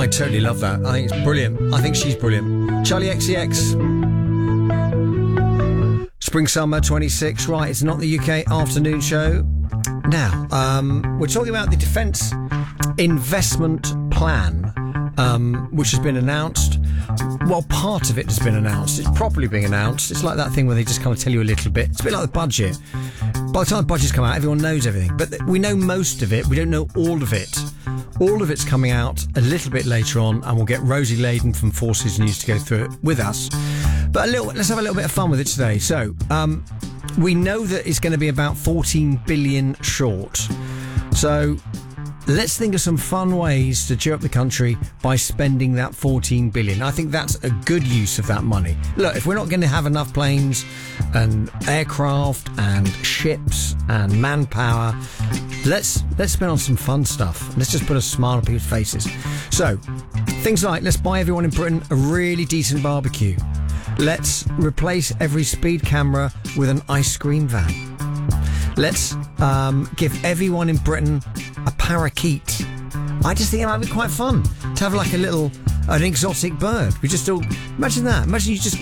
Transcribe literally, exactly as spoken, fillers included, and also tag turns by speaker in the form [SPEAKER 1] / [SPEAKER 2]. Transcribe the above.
[SPEAKER 1] I totally love that. I think it's brilliant. I think she's brilliant. Charlie X C X. Spring Summer twenty-six. Right, it's not the U K afternoon show. Now, um, we're talking about the Defence Investment Plan, um, which has been announced. Well, part of it has been announced. It's properly being announced. It's like that thing where they just kind of tell you a little bit. It's a bit like the budget. By the time the budget's come out, everyone knows everything. But we know most of it. We don't know all of it. All of it's coming out a little bit later on, and we'll get Rosie Layden from Forces News to go through it with us. But a little, let's have a little bit of fun with it today. So, um, we know that it's going to be about fourteen billion short. So, let's think of some fun ways to cheer up the country by spending that fourteen billion. I think that's a good use of that money. Look, if we're not going to have enough planes and aircraft and ships and manpower, let's let's spend on some fun stuff. Let's just put a smile on people's faces. So, things like, let's buy everyone in Britain a really decent barbecue. Let's replace every speed camera with an ice cream van. Let's um, give everyone in Britain a parakeet. I just think it might be quite fun to have like a little, an exotic bird. We just all, imagine that. Imagine you just